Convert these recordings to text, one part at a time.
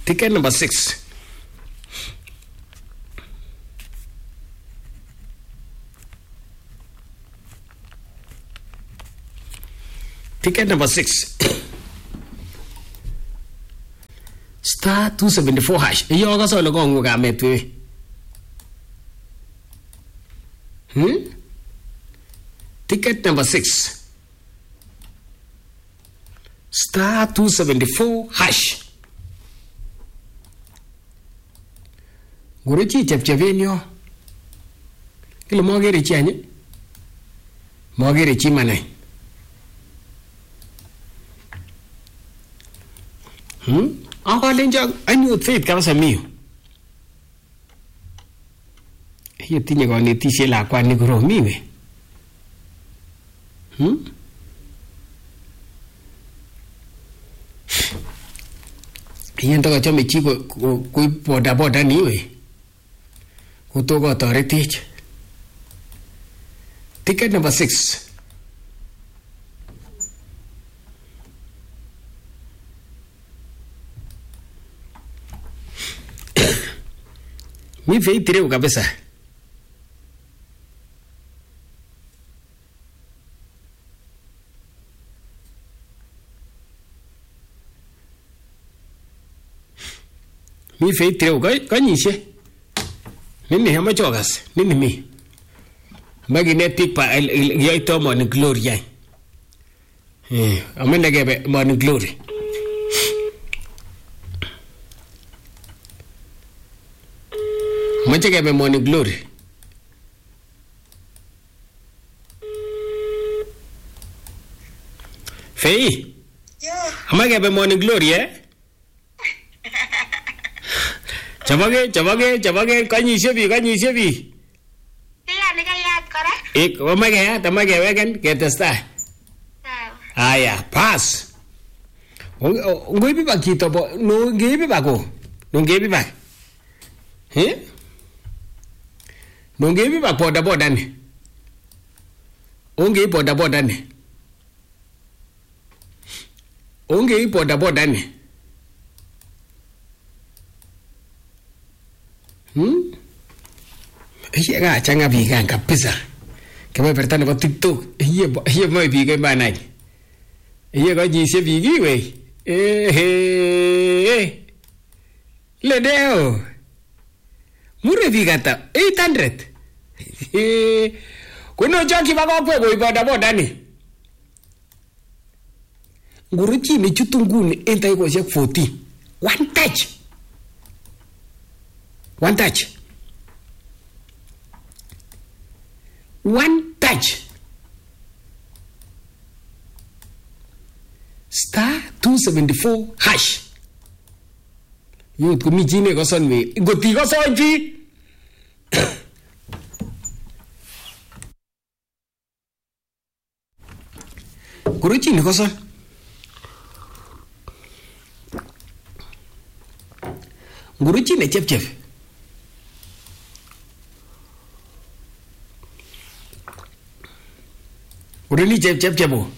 Ticket number 6. Ticket number 6. Star 274 hash. Iyo ka solo ko nguga metwe. Ticket number 6. Star 274 hash. Guruchi chepchevenyo. Kilo mogere chi anye. Mogere chi manai. Ako lenja anyu faith kabisa mio. Hiyo tinye konetishe lakwa ni kuromiwe. Hiyo ndo kachome chi kui boda niwe. Kutoka toretich. Ticket number 6. Mi faith tireu kabisa. Mi faith tireu kanyishe. Nini hama chogas. Nini mi. Magine pipa yaito morning glory yai. Amenda gebe morning glory. Mache gebe morning glory. Fei. Ama gebe morning glory Chabage kanyishe bi. Iya nikayat kora. Omage wegen ketestai. Aya, pass. Ngoibi ba kito bo, no ngebi ba ko. No ngebi ba. No ngebi ba boda ni. Onge boda ni. Onge boda ni. Iya ga changa bigan kabisa. Kama pertana ba TikTok. Iya mo bigan ba nai. Iya ga jise bigi we. Le deo. Mure bigata 800. Kuno joki ba ko pwe boda ni. Nguruchi ni chutunguni enta iko shek 40. One touch. Star 274 hash. Yut kumi jine ko son we. Goti ko son ji. Guruchi ni ko son. Guruchi ne chep. Ureni chep.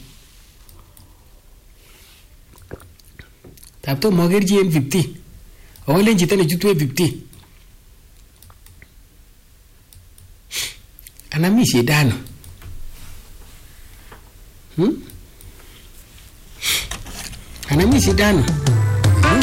Tap to mager ji en 50. Awalen jita ne jutwe 50. Anami sidano. Anami sidano.